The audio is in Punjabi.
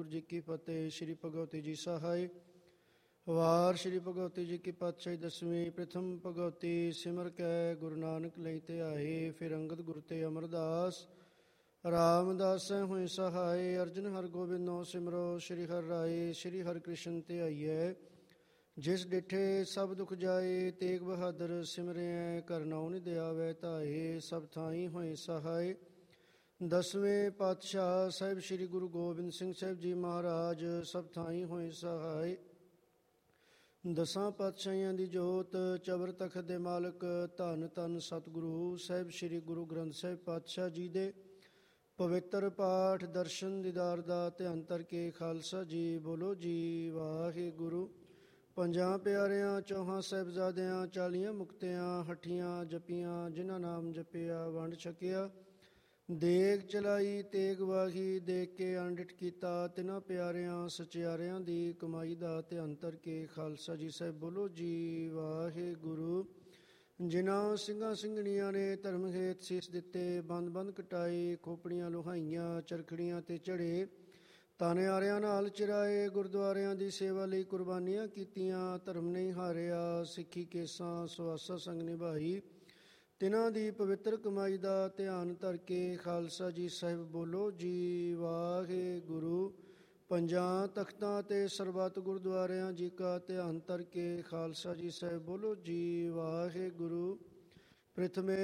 ਵਾਹਿਗੁਰੂ ਜੀ ਕੀ ਫਤਿਹ। ਸ਼੍ਰੀ ਭਗਵਤੀ ਜੀ ਸਹਾਇ ਵਾਰ ਸ਼੍ਰੀ ਭਗਵਤੀ ਜੀ ਕੀ ਪਾਤਸ਼ਾਹੀ ਦਸਵੀਂ। ਪ੍ਰਥਮ ਭਗਵਤੀ ਸਿਮਰ ਕੈ ਗੁਰੂ ਨਾਨਕ ਲਈ ਤੇ ਆਏ। ਫਿਰ ਅੰਗਦ ਗੁਰ ਤੇ ਅਮਰਦਾਸ ਰਾਮਦਾਸ ਹੋਏ ਸਹਾਇ। ਅਰਜਨ ਹਰ ਗੋਬਿੰਦੋ ਸਿਮਰੋ ਸ਼੍ਰੀ ਹਰਿ ਰਾਏ। ਸ਼੍ਰੀ ਹਰਿ ਕ੍ਰਿਸ਼ਨ ਤੇ ਆਈਐ ਜਿਸ ਡਿਠੇ ਸਭ ਦੁਖ ਜਾਏ। ਤੇਗ ਬਹਾਦਰ ਸਿਮਰਿਐ ਘਰ ਨਾਉ ਨਿਧ ਆਵੈ ਧਾਏ। ਸਭ ਥਾਈ ਹੋਏ ਸਹਾਇ। ਦਸਵੇਂ ਪਾਤਸ਼ਾਹ ਸਾਹਿਬ ਸ੍ਰੀ ਗੁਰੂ ਗੋਬਿੰਦ ਸਿੰਘ ਸਾਹਿਬ ਜੀ ਮਹਾਰਾਜ ਸਭ ਥਾਈ ਹੋਏ ਸਹਾਇ। ਦਸਾਂ ਪਾਤਸ਼ਾਹੀਆਂ ਦੀ ਜੋਤ ਚਬਰ ਤਖਤ ਦੇ ਮਾਲਕ ਧੰਨ ਧੰਨ ਸਤਿਗੁਰੂ ਸਾਹਿਬ ਸ੍ਰੀ ਗੁਰੂ ਗ੍ਰੰਥ ਸਾਹਿਬ ਪਾਤਸ਼ਾਹ ਜੀ ਦੇ ਪਵਿੱਤਰ ਪਾਠ ਦਰਸ਼ਨ ਦੀਦਾਰ ਦਾ ਧਿਆਨ ਧਰ ਕੇ ਖਾਲਸਾ ਜੀ ਬੋਲੋ ਜੀ ਵਾਹਿਗੁਰੂ। ਪੰਜਾਂ ਪਿਆਰਿਆਂ ਚੌਹਾਂ ਸਾਹਿਬਜ਼ਾਦਿਆਂ 40 ਮੁਕਤਿਆਂ ਹੱਠੀਆਂ ਜਪੀਆਂ ਜਿਨ੍ਹਾਂ ਨਾਮ ਜਪਿਆ ਵੰਡ ਛਕਿਆ। ਦੇਗ ਚਲਾਈ ਤੇਗ ਵਾਹੀ ਦੇਖ ਕੇ ਅੰਡਿਠ ਕੀਤਾ। ਤਿਨਾਂ ਪਿਆਰਿਆਂ ਸਚਿਆਰਿਆਂ ਦੀ ਕਮਾਈ ਦਾ ਧਿਆਨ ਧਰ ਕੇ ਖਾਲਸਾ ਜੀ ਸਾਹਿਬ ਬੋਲੋ ਜੀ ਵਾਹਿਗੁਰੂ। ਜਿਨ੍ਹਾਂ ਸਿੰਘਾਂ ਸਿੰਘਣੀਆਂ ਨੇ ਧਰਮ ਹੇਤ ਸੀਸ ਦਿੱਤੇ ਬੰਦ ਬੰਦ ਕਟਾਏ ਖੋਪੜੀਆਂ ਲੁਹਾਈਆਂ ਚਰਖੜੀਆਂ ਤੇ ਚੜ੍ਹੇ ਤਾਨਿਆਰਿਆਂ ਨਾਲ ਚਿਰਾਏ ਗੁਰਦੁਆਰਿਆਂ ਦੀ ਸੇਵਾ ਲਈ ਕੁਰਬਾਨੀਆਂ ਕੀਤੀਆਂ ਧਰਮ ਨਹੀਂ ਹਾਰਿਆ ਸਿੱਖੀ ਕੇਸਾਂ ਸੁਆਸਾ ਸੰਗ ਨਿਭਾਈ। ਤਿਨਾਂ ਦੀ ਪਵਿੱਤਰ ਕਮਾਈ ਦਾ ਧਿਆਨ ਧਰ ਕੇ ਖਾਲਸਾ ਜੀ ਸਾਹਿਬ ਬੋਲੋ ਜੀ ਵਾਹਿਗੁਰੂ। ਪੰਜਾਂ ਤਖਤਾਂ ਤੇ ਸਰਬੱਤ ਗੁਰਦੁਆਰਿਆਂ ਜੀ ਕਾ ਧਿਆਨ ਧਰ ਕੇ ਖਾਲਸਾ ਜੀ ਸਾਹਿਬ ਬੋਲੋ ਜੀ ਵਾਹਿਗੁਰੂ। ਪ੍ਰਥਮੇ